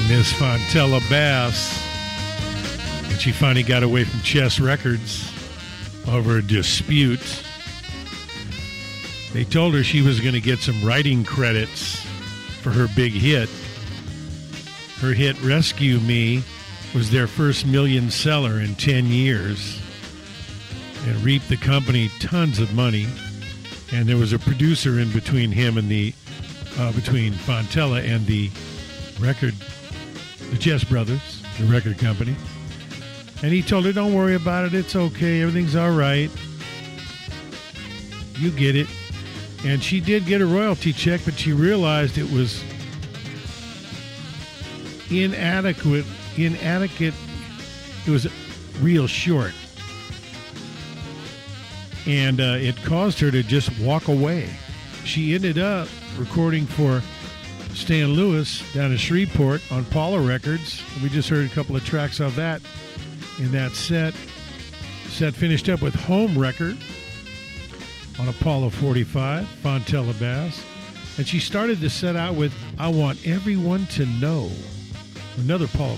Miss Fontella Bass. And she finally got away from Chess Records over a dispute. They told her she was going to get some writing credits for her big hit. Her hit Rescue Me was their first million seller in 10 years and reaped the company tons of money. And there was a producer in between him and between Fontella and the Chess Brothers, the record company. And he told her, don't worry about it. It's okay. Everything's all right. You get it. And she did get a royalty check, but she realized it was inadequate. It was real short. And it caused her to just walk away. She ended up recording for Stan Lewis down in Shreveport on Paula Records. We just heard a couple of tracks of that in that set. Set finished up with Home Record on Apollo 45, Fontella Bass. And she started the set out with I Want Everyone to Know, another Apollo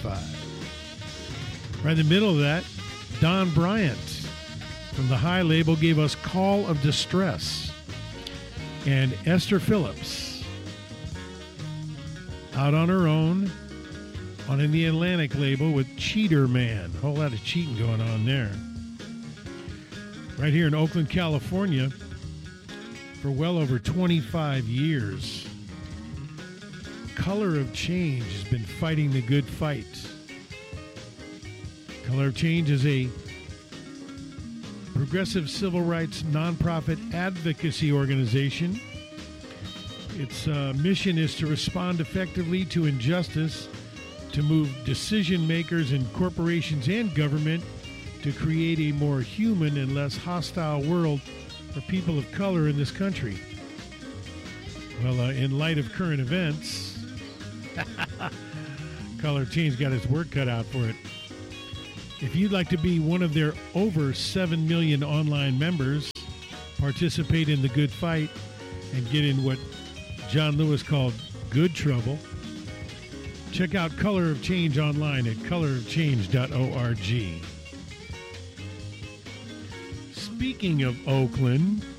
45. Right in the middle of that, Don Bryant from the High label gave us Call of Distress. And Esther Phillips, out on her own, on the Atlantic label with Cheater Man. A whole lot of cheating going on there. Right here in Oakland, California, for well over 25 years, Color of Change has been fighting the good fight. Color of Change is a progressive civil rights nonprofit advocacy organization. Its mission is to respond effectively to injustice, to move decision makers in corporations and government to create a more human and less hostile world for people of color in this country. Well, in light of current events, Color of Change got its work cut out for it. If you'd like to be one of their over 7 million online members, participate in the good fight, and get in what John Lewis called good trouble, check out Color of Change online at colorofchange.org. Speaking of Oakland,